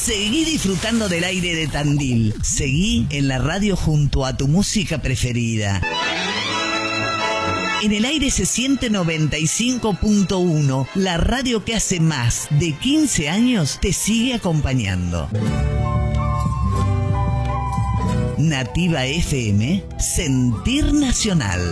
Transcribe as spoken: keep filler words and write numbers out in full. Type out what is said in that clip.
Seguí disfrutando del aire de Tandil. Seguí en la radio junto a tu música preferida. En el aire se siente noventa y cinco punto uno, la radio que hace más de quince años te sigue acompañando. Nativa F M, Sentir Nacional.